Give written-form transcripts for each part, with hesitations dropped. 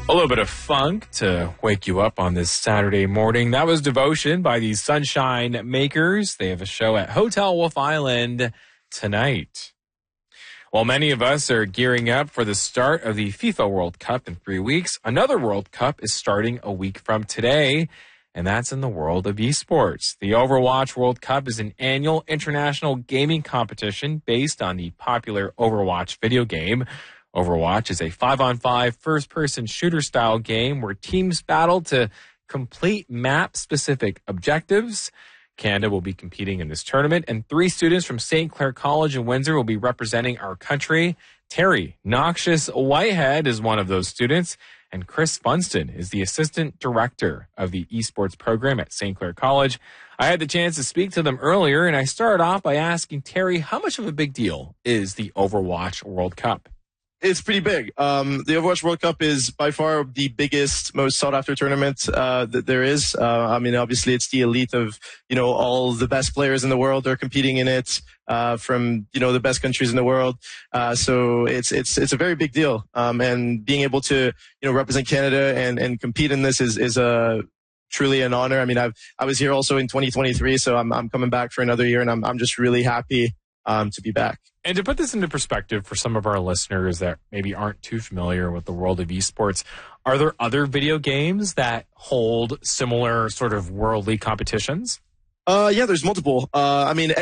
A little bit of funk to wake you up on this Saturday morning. That was Devotion by the Sunshine Makers. They have a show at Hotel Wolf Island tonight. While many of us are gearing up for the start of the FIFA World Cup in 3 weeks, another World Cup is starting a week from today, and that's in the world of esports. The Overwatch World Cup is an annual international gaming competition based on the popular Overwatch video game. Overwatch is a 5-on-5 first-person shooter-style game where teams battle to complete map-specific objectives. Canada will be competing in this tournament, and 3 students from St. Clair College in Windsor will be representing our country. Terry Noxious Whitehead is one of those students, and Chris Funston is the assistant director of the esports program at St. Clair College. I had the chance to speak to them earlier, and I started off by asking Terry, how much of a big deal is the Overwatch World Cup? It's pretty big. The Overwatch World Cup is by far the biggest, most sought-after tournament that there is. I mean, obviously, it's the elite of, all the best players in the world are competing in it from, the best countries in the world. So it's a very big deal. And being able to, represent Canada and compete in this is truly an honor. I mean, I was here also in 2023, so I'm coming back for another year, and I'm just really happy to be back. And to put this into perspective for some of our listeners that maybe aren't too familiar with the world of esports, are there other video games that hold similar sort of worldly competitions? Yeah, there's multiple. I mean,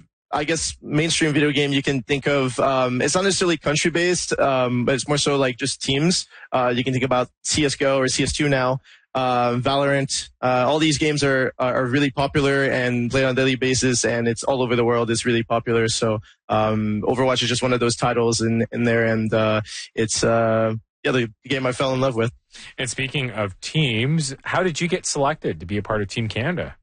I guess, mainstream video game you can think of. It's not necessarily country-based, but it's more so like just teams. You can think about CSGO or CS2 now. Valorant, all these games are really popular and played on a daily basis, and it's all over the world. It's really popular. So, Overwatch is just one of those titles in there, and it's the game I fell in love with. And speaking of teams, how did you get selected to be a part of Team Canada?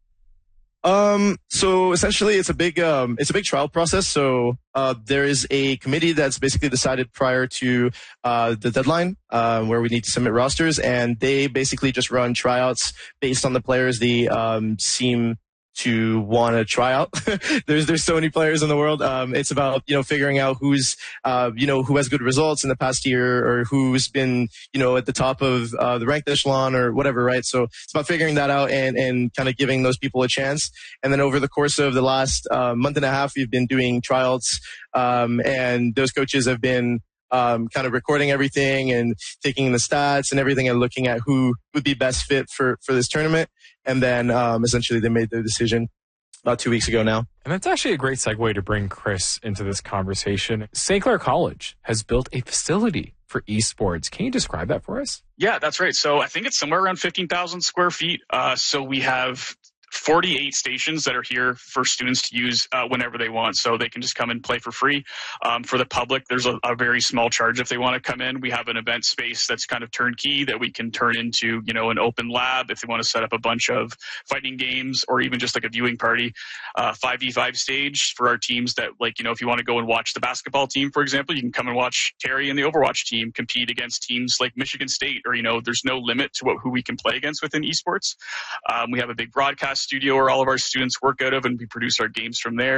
So essentially it's a big trial process. So, there is a committee that's basically decided prior to, the deadline, where we need to submit rosters, and they basically just run tryouts based on the players they, seem to want to try out. There's so many players in the world. It's about, figuring out who's, who has good results in the past year, or who's been, at the top of, the ranked echelon or whatever, right? So it's about figuring that out and kind of giving those people a chance. And then over the course of the last, month and a half, we've been doing tryouts, and those coaches have been, kind of recording everything and taking the stats and everything and looking at who would be best fit for this tournament. And then, essentially they made their decision about 2 weeks ago now. And that's actually a great segue to bring Chris into this conversation. St. Clair College has built a facility for esports. Can you describe that for us? Yeah, that's right. So I think it's somewhere around 15,000 square feet. So we have 48 stations that are here for students to use whenever they want. So they can just come and play for free. For the public, there's a very small charge if they want to come in. We have an event space that's kind of turnkey that we can turn into, an open lab if they want to set up a bunch of fighting games or even just like a viewing party. 5v5 stage for our teams that, if you want to go and watch the basketball team, for example, you can come and watch Terry and the Overwatch team compete against teams like Michigan State, or, there's no limit to who we can play against within esports. We have a big broadcast studio where all of our students work out of, and we produce our games from there.